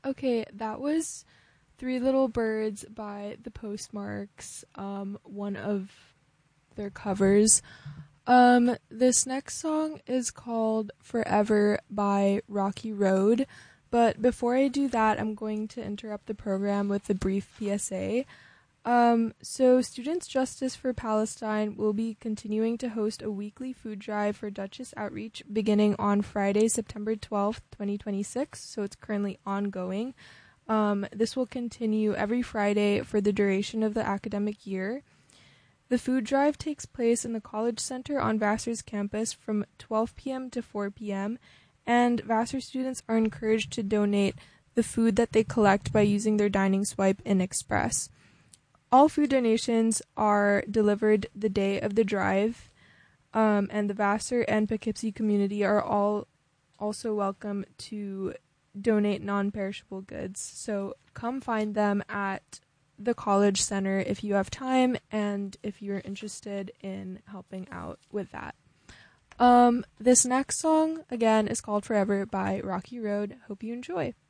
Okay, that was Three Little Birds by the Postmarks, one of their covers. This next song is called Forever by Rocky Road, but before I do that, I'm going to interrupt the program with a brief PSA. So Students Justice for Palestine will be continuing to host a weekly food drive for Duchess Outreach beginning on Friday, September 12th, 2026, so it's currently ongoing. This will continue every Friday for the duration of the academic year. The food drive takes place in the College Center on Vassar's campus from 12 p.m. to 4 p.m., and Vassar students are encouraged to donate the food that they collect by using their dining swipe in Express. All food donations are delivered the day of the drive, and the Vassar and Poughkeepsie community are all also welcome to donate non-perishable goods. So come find them at the College Center if you have time and if you're interested in helping out with that. This next song, again, is called Forever by Rocky Road. Hope you enjoy.